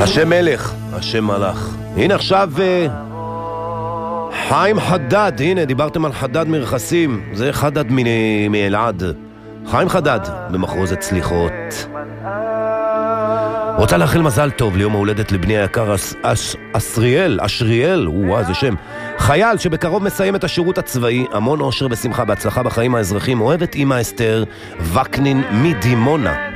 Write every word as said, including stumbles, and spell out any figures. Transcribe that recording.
השם מלך, השם מלך. הנה עכשיו חיים חדד, הנה דיברתם על חדד מרחסים, זה חדד מאלעד. חיים חדד במחרוזת סליחות. רוצה לאחל מזל טוב ליום ההולדת לבני היקר אסריאל, אשריאל, וואו, זה שם. חייל שבקרוב מסיים את השירות הצבאי, המון אושר ושמחה, בהצלחה בחיים האזרחים. אוהבת אמא אסתר וקנין מדימונה.